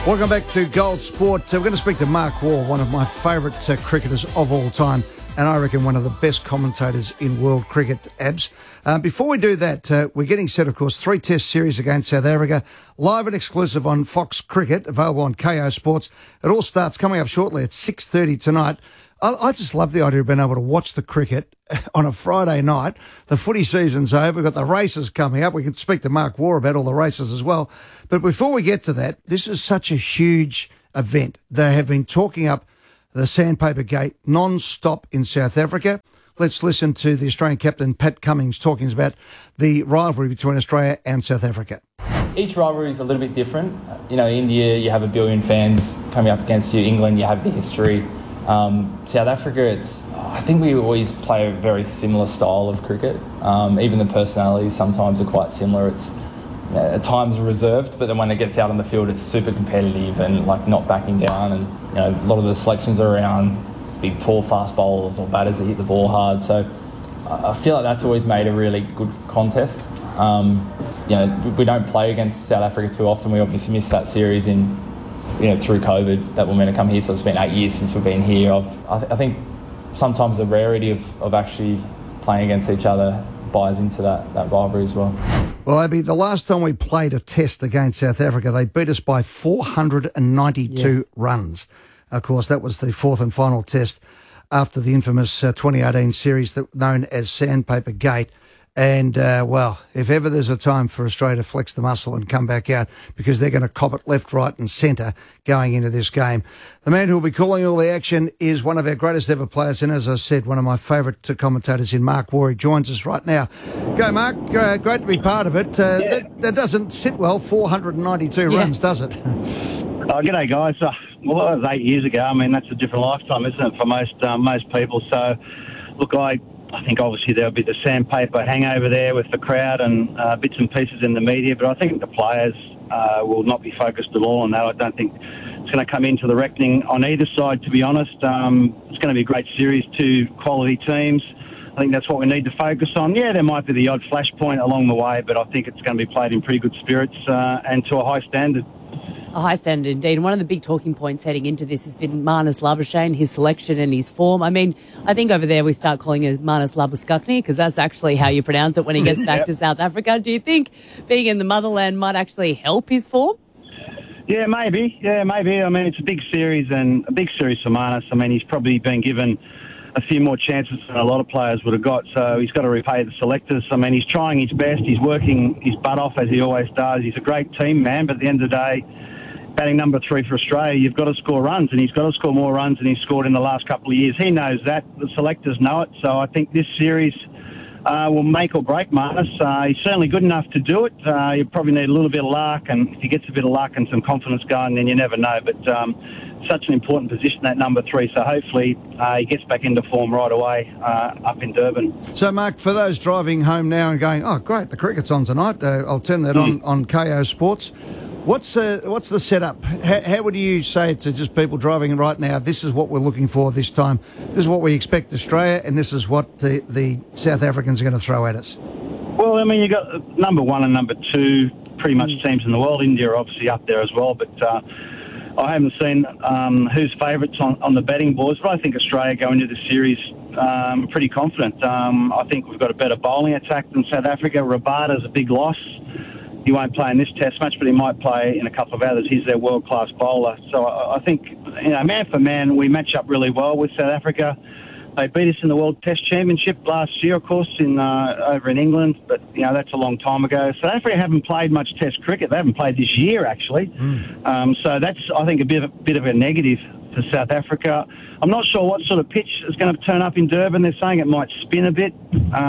Welcome back to Gold Sport. We're going to speak to Mark Waugh, one of my favourite cricketers of all time, and I reckon one of the best commentators in world cricket, Abs. Before we do that, we're getting set, of course, 3 Test series against South Africa, live and exclusive on Fox Cricket, available on KO Sports. It all starts coming up shortly at 6:30 tonight. I just love the idea of being able to watch the cricket on a Friday night. The footy season's over. We've got the races coming up. We can speak to Mark Waugh about all the races as well. But before we get to that, this is such a huge event. They have been talking up the Sandpaper Gate non-stop in South Africa. Let's listen to the Australian captain, Pat Cummins, talking about the rivalry between Australia and South Africa. Each rivalry is a little bit different. You know, India, you have 1 billion fans coming up against you. England, you have the history. South Africa, I think we always play a very similar style of cricket. Even the personalities sometimes are quite similar. It's at times reserved, but then when it gets out on the field, it's super competitive and like not backing down. And you know, a lot of the selections are around big, tall, fast bowlers or batters that hit the ball hard. So I feel like that's always made a really good contest. You know, we don't play against South Africa too often. We obviously missed that series through COVID that we're meant to come here. So it's been 8 years since we've been here. I think sometimes the rarity of actually playing against each other buys into that rivalry as well. Well, Abby, the last time we played a test against South Africa, they beat us by 492 runs. Of course, that was the 4th and final test after the infamous 2018 series known as Sandpaper Gate. And, if ever there's a time for Australia to flex the muscle and come back out, because they're going to cop it left, right and centre going into this game. The man who will be calling all the action is one of our greatest ever players, and as I said, one of my favourite commentators in Mark Waugh. He joins us right now. Go, Mark. Great to be part of it. That doesn't sit well, 492 runs, does it? Oh, g'day, guys. Well, that was 8 years ago. I mean, that's a different lifetime, isn't it, for most people? So, look, I think obviously there'll be the sandpaper hangover there with the crowd and bits and pieces in the media, but I think the players will not be focused at all on that. I don't think it's going to come into the reckoning on either side, to be honest. It's going to be a great series, 2 quality teams. I think that's what we need to focus on. Yeah, there might be the odd flashpoint along the way, but I think it's going to be played in pretty good spirits and to a high standard. A high standard indeed. And one of the big talking points heading into this has been Marnus Labuschagne, his selection and his form. I mean, I think over there we start calling it Marnus Labuschagne because that's actually how you pronounce it when he gets back to South Africa. Do you think being in the motherland might actually help his form? Yeah, maybe. I mean, it's a big series and a big series for Marnus. I mean, he's probably been given a few more chances than a lot of players would have got, so he's got to repay the selectors. I mean, he's trying his best. He's working his butt off, as he always does. He's a great team man, but at the end of the day, batting number 3 for Australia, you've got to score runs, and he's got to score more runs than he's scored in the last couple of years. He knows that. The selectors know it. So I think this series will make or break Marnus. He's certainly good enough to do it. You probably need a little bit of luck, and if he gets a bit of luck and some confidence going, then you never know. But such an important position, that number 3. So hopefully he gets back into form right away up in Durban. So, Mark, for those driving home now and going, oh, great, the cricket's on tonight, I'll turn that on KO Sports. What's the setup? How would you say to just people driving right now, this is what we're looking for this time, this is what we expect Australia, and this is what the South Africans are going to throw at us? Well, I mean, you've got number 1 and number 2, pretty much teams in the world. India are obviously up there as well, but I haven't seen who's favourites on the betting boards, but I think Australia going into the series pretty confident. I think we've got a better bowling attack than South Africa. Rabada's a big loss. He won't play in this test match, but he might play in a couple of others. He's their world-class bowler. So I think, man for man, we match up really well with South Africa. They beat us in the World Test Championship last year, of course, over in England, but, that's a long time ago. South Africa haven't played much Test cricket. They haven't played this year, actually. So that's, I think, a bit of a negative for South Africa. I'm not sure what sort of pitch is going to turn up in Durban. They're saying it might spin a bit.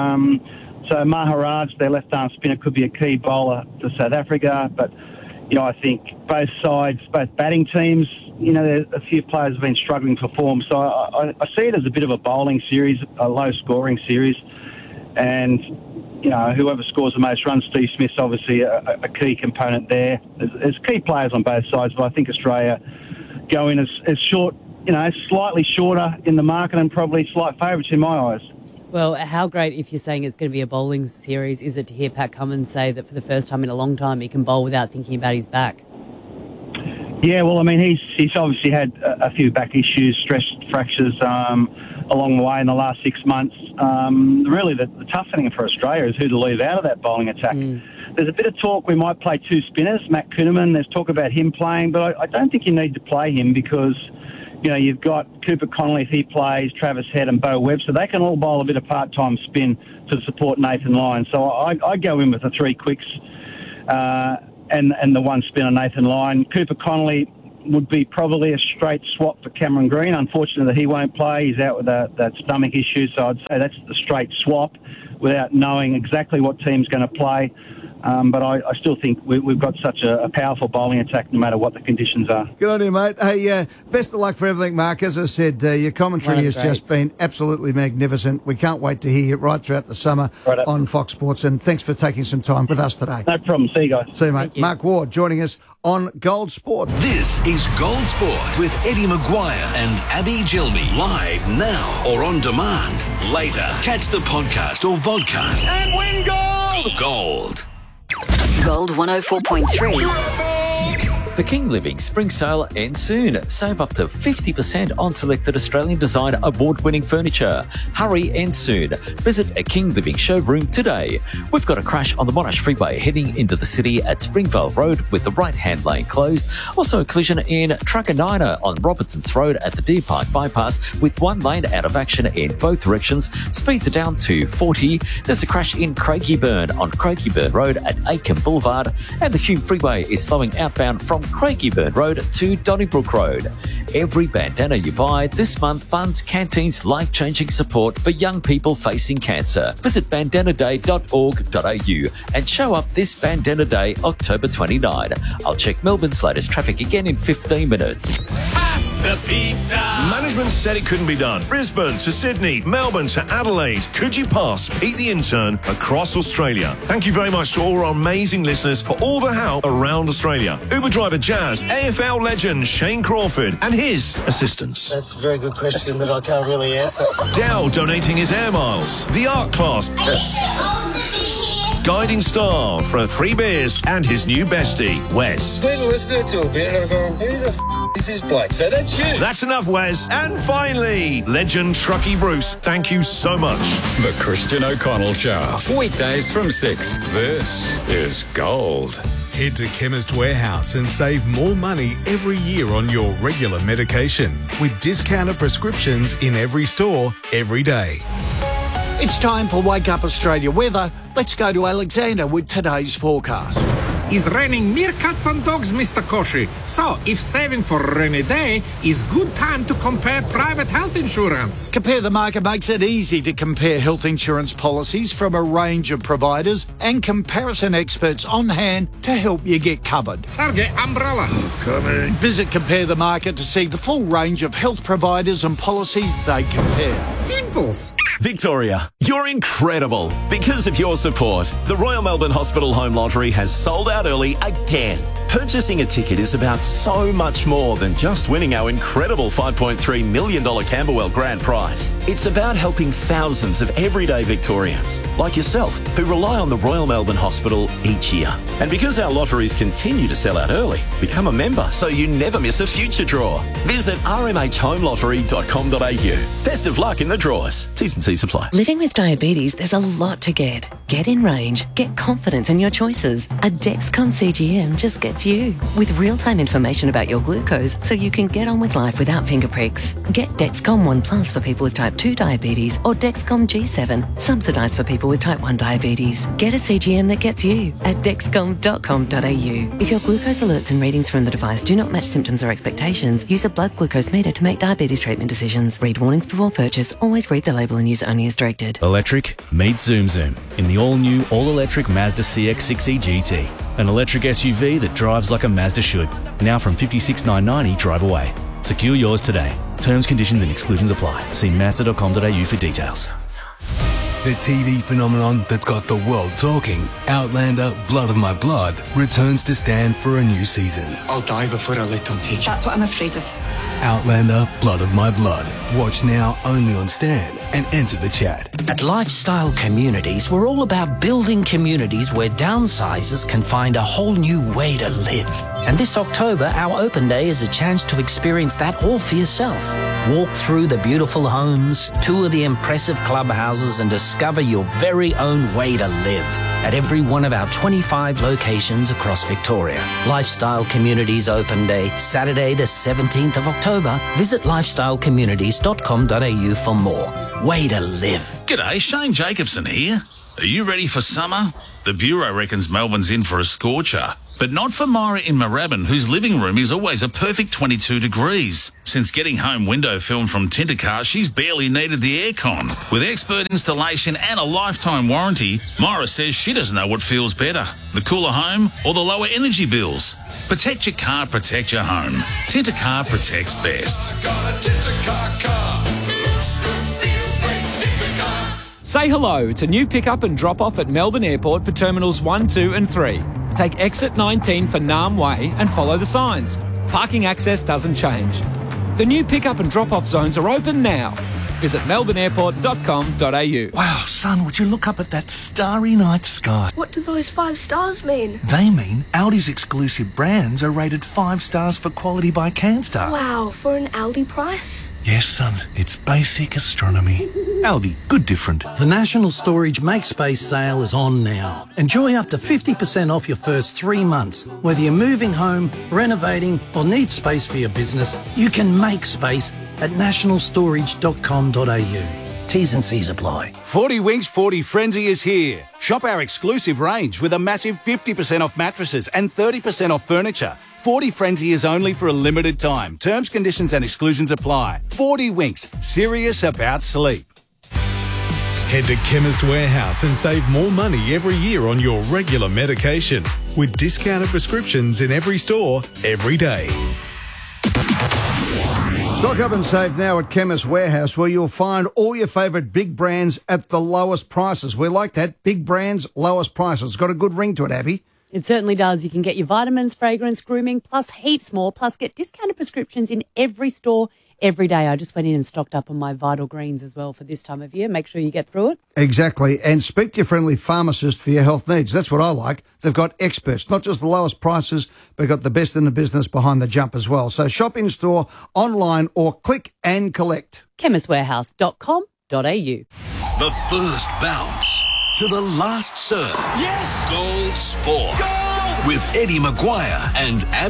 So Maharaj, their left-arm spinner, could be a key bowler for South Africa. But, I think both sides, both batting teams, a few players have been struggling for form. So I see it as a bit of a bowling series, a low-scoring series. And, whoever scores the most runs, Steve Smith's obviously a key component there. There's key players on both sides, but I think Australia go in as short, slightly shorter in the market and probably slight favourites in my eyes. Well, how great, if you're saying it's going to be a bowling series, is it to hear Pat Cummins say that for the first time in a long time he can bowl without thinking about his back? Yeah, well, I mean, he's obviously had a few back issues, stress fractures along the way in the last 6 months. Really, the tough thing for Australia is who to leave out of that bowling attack. There's a bit of talk we might play 2 spinners, Matt Kuhneman. There's talk about him playing, but I don't think you need to play him because, you know, you've got Cooper Connolly if he plays, Travis Head and Bo Webb, so they can all bowl a bit of part-time spin to support Nathan Lyon. So I go in with the 3 quicks and the 1 spinner, Nathan Lyon. Cooper Connolly would be probably a straight swap for Cameron Green. Unfortunately, he won't play. He's out with that stomach issue, so I'd say that's the straight swap without knowing exactly what team's going to play. But I still think we've got such a powerful bowling attack no matter what the conditions are. Good on you, mate. Hey, best of luck for everything, Mark. As I said, your commentary has just been absolutely magnificent. We can't wait to hear you right throughout the summer on Fox Sports, and thanks for taking some time with us today. No problem. See you guys. See you, mate. Mark Ward joining us on Gold Sport. This is Gold Sport with Eddie Maguire and Abby Gilney. Live now or on demand later. Catch the podcast or vodcast and win gold. Gold. Gold 104.3. The King Living Spring Sale ends soon. Save up to 50% on selected Australian design award-winning furniture. Hurry, ends soon. Visit a King Living showroom today. We've got a crash on the Monash Freeway heading into the city at Springvale Road with the right-hand lane closed. Also a collision in Truckanina on Robertson's Road at the Deer Park Bypass with 1 lane out of action in both directions. Speeds are down to 40. There's a crash in Craigieburn on Craigieburn Road at Aiken Boulevard. And the Hume Freeway is slowing outbound from Craigieburn Road to Donnybrook Road. Every bandana you buy this month funds Canteen's life-changing support for young people facing cancer. Visit bandanaday.org.au and show up this Bandana Day, October 29. I'll check Melbourne's latest traffic again in 15 minutes. Pass the pizza. Management said it couldn't be done. Brisbane to Sydney, Melbourne to Adelaide. Could you pass Pete the Intern across Australia? Thank you very much to all our amazing listeners for all the help around Australia. Uber driver Jazz, AFL legend Shane Crawford and his assistants. That's a very good question that I can't really answer. Dow donating his air miles. The art class. Guiding star for 3 beers and his new bestie, Wes. Been listening to a bit and I'm going, who the is this bloke? So that's you. That's enough, Wes. And finally, legend Truckee Bruce. Thank you so much. The Christian O'Connell Show. Weekdays from 6. This is Gold. Head to Chemist Warehouse and save more money every year on your regular medication with discounted prescriptions in every store, every day. It's time for Wake Up Australia weather. Let's go to Alexander with today's forecast. It's raining meerkats and dogs, Mr. Koshi. So, if saving for a rainy day is good time to compare private health insurance. Compare the Market makes it easy to compare health insurance policies from a range of providers and comparison experts on hand to help you get covered. Sergey, umbrella. Coming. Visit Compare the Market to see the full range of health providers and policies they compare. Simples. Victoria, you're incredible. Because of your support, the Royal Melbourne Hospital Home Lottery has sold out early again. Purchasing a ticket is about so much more than just winning our incredible $5.3 million Camberwell Grand Prize. It's about helping thousands of everyday Victorians, like yourself, who rely on the Royal Melbourne Hospital each year. And because our lotteries continue to sell out early, become a member so you never miss a future draw. Visit rmhhomelottery.com.au. Best of luck in the draws. T's and C's apply. Living with diabetes, there's a lot to get. Get in range. Get confidence in your choices. A Dexcom CGM just gets you. With real-time information about your glucose so you can get on with life without finger pricks. Get Dexcom ONE Plus for people with type 2 diabetes or Dexcom G7, subsidised for people with type 1 diabetes. Get a CGM that gets you at dexcom.com.au. If your glucose alerts and readings from the device do not match symptoms or expectations, use a blood glucose meter to make diabetes treatment decisions. Read warnings before purchase. Always read the label and use only as directed. Electric meets Zoom Zoom in the all-new, all-electric Mazda CX-6e GT. An electric SUV that drives like a Mazda should. Now from $56,990 drive away. Secure yours today. Terms, conditions and exclusions apply. See Mazda.com.au for details. The TV phenomenon that's got the world talking, Outlander Blood of My Blood, returns to Stan for a new season. I'll die before I let them take you. That's what I'm afraid of. Outlander Blood of My Blood. Watch now only on Stan. and enter the chat. At Lifestyle Communities, we're all about building communities where downsizers can find a whole new way to live. And this October, our open day is a chance to experience that all for yourself. Walk through the beautiful homes, tour the impressive clubhouses, and discover your very own way to live at every one of our 25 locations across Victoria. Lifestyle Communities Open Day, Saturday the 17th of October. Visit lifestylecommunities.com.au for more. Way to live. G'day, Shane Jacobson here. Are you ready for summer? The Bureau reckons Melbourne's in for a scorcher. But not for Myra in Moorabbin, whose living room is always a perfect 22 degrees. Since getting home window film from Tintercar, she's barely needed the aircon. With expert installation and a lifetime warranty, Myra says she doesn't know what feels better, the cooler home or the lower energy bills. Protect your car, protect your home. Tintercar protects best. Say hello to new pick-up and drop-off at Melbourne Airport for Terminals 1, 2 and 3. Take exit 19 for Nam Way and follow the signs. Parking access doesn't change. The new pick-up and drop-off zones are open now. Visit melbourneairport.com.au. Wow, son, would you look up at that starry night sky? What do those 5 stars mean? They mean Aldi's exclusive brands are rated 5 stars for quality by Canstar. Wow, for an Aldi price? Yes, son, it's basic astronomy. Aldi, good different. The National Storage Make Space sale is on now. Enjoy up to 50% off your first 3 months. Whether you're moving home, renovating or need space for your business, you can make space at nationalstorage.com.au. T's and C's apply. 40 Winks 40 Frenzy is here. Shop our exclusive range with a massive 50% off mattresses and 30% off furniture. 40 Frenzy is only for a limited time. Terms, conditions and exclusions apply. 40 Winks, serious about sleep. Head to Chemist Warehouse and save more money every year on your regular medication with discounted prescriptions in every store, every day. Stock up and save now at Chemist Warehouse, where you'll find all your favourite big brands at the lowest prices. We like that. Big brands, lowest prices. It's got a good ring to it, Abby. It certainly does. You can get your vitamins, fragrance, grooming, plus heaps more, plus get discounted prescriptions in every store every day. I just went in and stocked up on my Vital Greens as well for this time of year. Make sure you get through it. Exactly. And speak to your friendly pharmacist for your health needs. That's what I like. They've got experts, not just the lowest prices, but got the best in the business behind the jump as well. So shop in store, online or click and collect. chemistwarehouse.com.au. The first bounce to the last serve. Yes! Gold Sport. Goal! With Eddie Maguire and